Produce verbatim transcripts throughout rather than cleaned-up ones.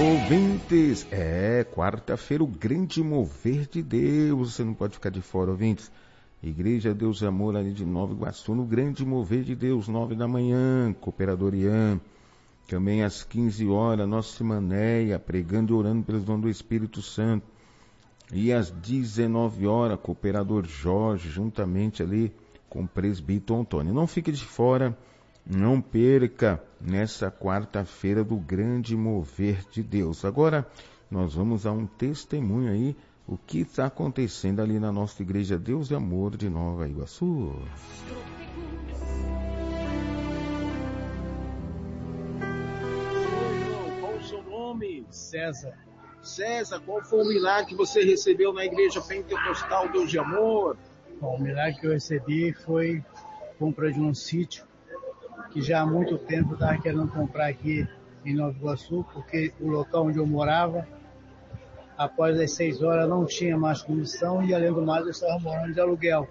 Ouvintes, é quarta-feira, o grande mover de Deus, você não pode ficar de fora, ouvintes. Igreja Deus e Amor ali de Nova Iguaçu, no grande mover de Deus, nove da manhã, Cooperador Ian. Também às quinze horas, Nossa Simanéia, pregando e orando pelos dons do Espírito Santo. E às dezenove horas, Cooperador Jorge, juntamente ali com o presbítero Antônio. Não fique de fora, não perca nessa quarta-feira do grande mover de Deus. Agora, nós vamos a um testemunho aí, o que está acontecendo ali na nossa Igreja Deus e Amor de Nova Iguaçu. Qual o seu nome? César. César, qual foi o milagre que você recebeu na Igreja Pentecostal Deus de Amor? Bom, o milagre que eu recebi foi compra de um sítio que já há muito tempo eu estava querendo comprar aqui em Nova Iguaçu, porque o local onde eu morava, após as seis horas, não tinha mais condição e, além do mais, eu estava morando de aluguel.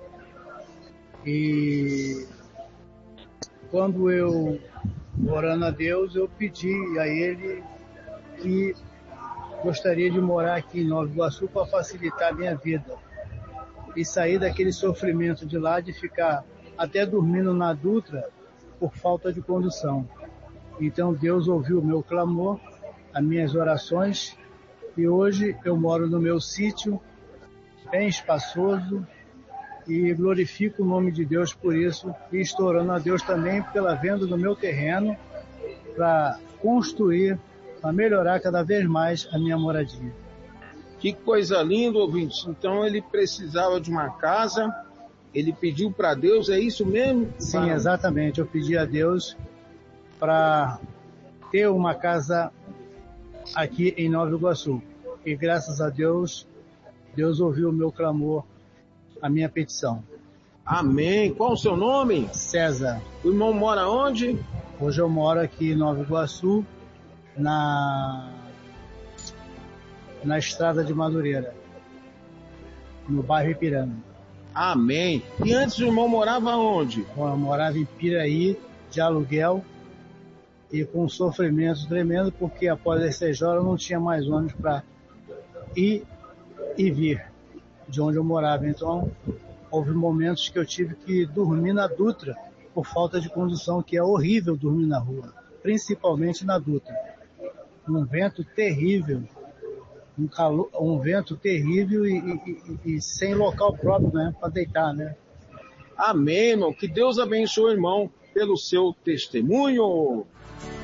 E quando eu, orando a Deus, eu pedi a Ele que gostaria de morar aqui em Nova Iguaçu para facilitar a minha vida e sair daquele sofrimento de lá, de ficar até dormindo na Dutra por falta de condução. Então Deus ouviu o meu clamor, as minhas orações, e hoje eu moro no meu sítio, bem espaçoso, e glorifico o nome de Deus por isso, e estou orando a Deus também pela venda do meu terreno, para construir, para melhorar cada vez mais a minha moradia. Que coisa linda, ouvintes. Então ele precisava de uma casa, ele pediu para Deus, é isso mesmo? Sim, exatamente. Eu pedi a Deus para ter uma casa aqui em Nova Iguaçu. E graças a Deus, Deus ouviu o meu clamor, a minha petição. Amém. Qual o seu nome? César. O irmão mora onde? Hoje eu moro aqui em Nova Iguaçu, na, na estrada de Madureira, no bairro Ipiranga. Amém. E antes o irmão morava onde? Eu morava em Piraí, de aluguel, e com um sofrimento tremendo, porque após as seis horas não tinha mais ônibus para ir e vir de onde eu morava. Então, houve momentos que eu tive que dormir na Dutra, por falta de condução, que é horrível dormir na rua, principalmente na Dutra. Um vento terrível, um, calor, um vento terrível e, e, e sem local próprio, né, para deitar, né? Amém, irmão. Que Deus abençoe, irmão, pelo seu testemunho.